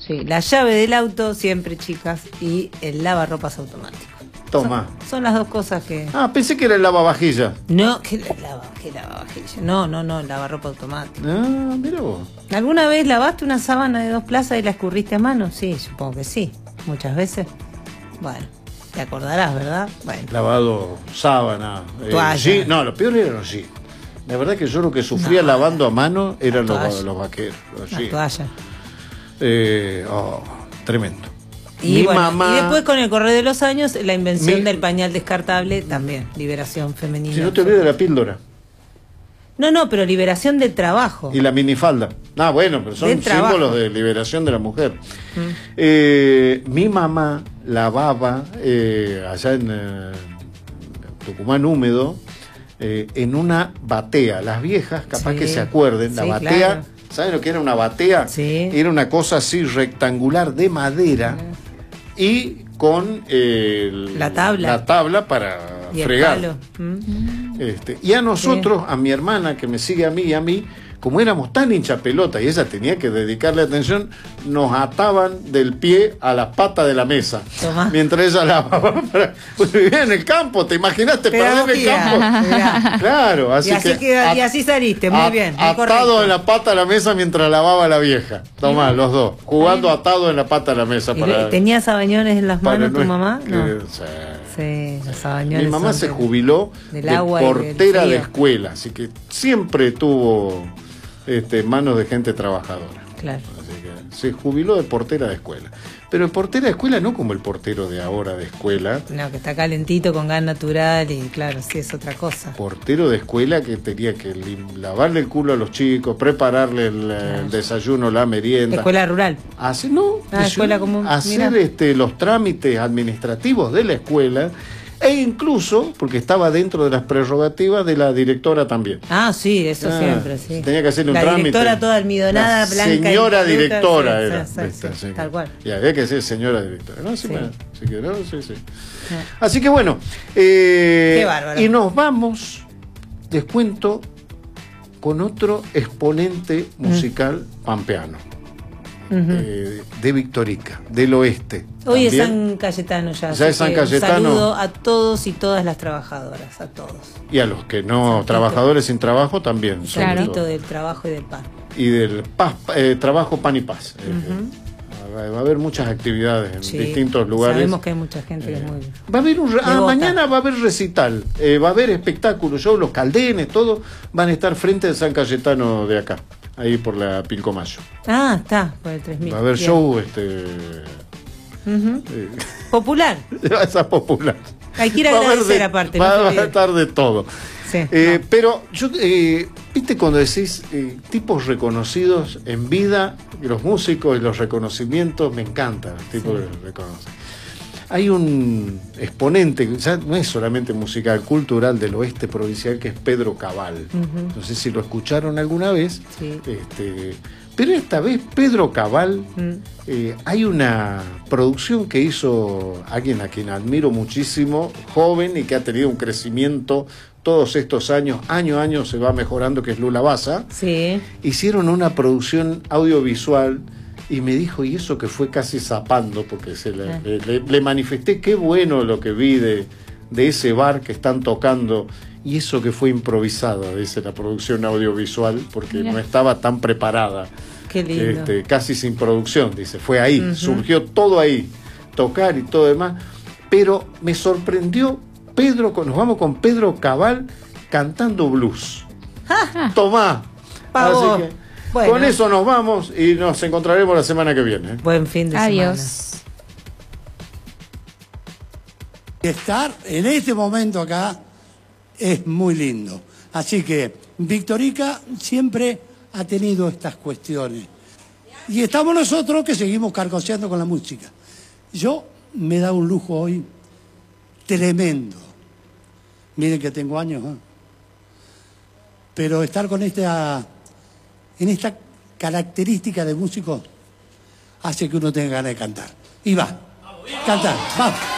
Sí, la llave del auto siempre, chicas, y el lavarropas automático. Toma. Son las dos cosas que... Ah, pensé que era el lavavajilla. No, ¿qué lavavajilla? No, el lavarropa automático. Ah, mira vos. ¿Alguna vez lavaste una sábana de 2 plazas y la escurriste a mano? Sí, supongo que sí. Muchas veces. Bueno, te acordarás, ¿verdad? Bueno. Lavado sábana. Toalla. Sí, no, lo peor eran los jeans. La verdad que yo lo que sufría lavando a mano eran los vaqueros. La toalla. Tremendo. Y, Mi bueno, mamá... y después con el correr de los años, la invención del pañal descartable también, liberación femenina. Si no te olvides de la píldora. No, pero liberación del trabajo. Y la minifalda. Ah, bueno, pero son símbolos de liberación de la mujer. Mi mamá lavaba allá en Tucumán húmedo en una batea. Las viejas, capaz que se acuerden, la batea... Claro. ¿Saben lo que era una batea? Sí. Era una cosa así rectangular de madera y con la tabla para fregar. Y a nosotros, a mi hermana que me sigue a mí y a mí, como éramos tan hincha pelota y ella tenía que dedicarle atención, nos ataban del pie a las patas de la mesa. Tomá. Mientras ella lavaba. Pues vivía en el campo, ¿te imaginaste perder el campo? Claro, así y así saliste, muy bien. Atado en la pata de la mesa mientras lavaba la vieja. Tomá, los dos, jugando atado en la pata de la mesa. ¿Tenías sabañones en las manos tu mamá? No. Sí, los sabañones. Mi mamá se jubiló de portera de escuela, así que siempre tuvo manos de gente trabajadora. Claro. Así que se jubiló de portera de escuela. Pero el portero de escuela no como el portero de ahora de escuela. No, que está calentito con gas natural y claro, sí es otra cosa. Portero de escuela que tenía que lavarle el culo a los chicos, prepararle el desayuno, la merienda. Escuela rural. Escuela común. Hacer los trámites administrativos de la escuela. E incluso, porque estaba dentro de las prerrogativas de la directora también. Sí, eso siempre, sí. Tenía que hacerle un trámite. La directora toda almidonada, blanca. Señora directora era. Tal cual. Y había que ser señora directora. ¿No? Sí. Así que bueno. Qué bárbaro. Y nos vamos, les cuento, con otro exponente musical pampeano. De Victorica, del oeste. Hoy es San Cayetano ya. Ya es San Cayetano. Un saludo a todos y todas las trabajadoras, a todos. Y a los que no, trabajadores sin trabajo también. Claro. Del trabajo y del pan. Y del trabajo, pan y paz. Va a haber muchas actividades en distintos lugares. Sabemos que hay mucha gente que es muy... Va a haber mañana va a haber recital, va a haber espectáculos, shows, los caldenes, todo van a estar frente de San Cayetano de acá. Ahí por la Pilcomayo. Está, por el 3000. Va a haber show popular. Esa popular. Hay que ir a agradecer aparte. Va a estar de todo. Sí, pero yo, viste cuando decís tipos reconocidos en vida, los músicos y los reconocimientos, me encantan los tipos que reconocen. Hay un exponente, ya no es solamente musical, cultural del oeste provincial, que es Pedro Cabal. No sé si lo escucharon alguna vez. Sí. Pero esta vez Pedro Cabal, hay una producción que hizo alguien a quien admiro muchísimo, joven y que ha tenido un crecimiento todos estos años, año a año se va mejorando, que es Lula Baza. Sí. Hicieron una producción audiovisual. Y me dijo, y eso que fue casi zapando, porque le manifesté qué bueno lo que vi de ese bar que están tocando, y eso que fue improvisado, dice la producción audiovisual, porque no estaba tan preparada. Qué lindo. Casi sin producción, dice, fue ahí, surgió todo ahí, tocar y todo demás. Pero me sorprendió nos vamos con Pedro Cabal cantando blues. Tomá. Pavo. Así que bueno, con eso nos vamos y nos encontraremos la semana que viene. Buen fin de semana. Adiós. Estar en este momento acá es muy lindo. Así que Victorica siempre ha tenido estas cuestiones. Y estamos nosotros que seguimos cargoseando con la música. Yo me da un lujo hoy tremendo. Miren que tengo años, ¿eh? Pero estar con en esta característica de músico hace que uno tenga ganas de cantar. Y va, cantar, vamos.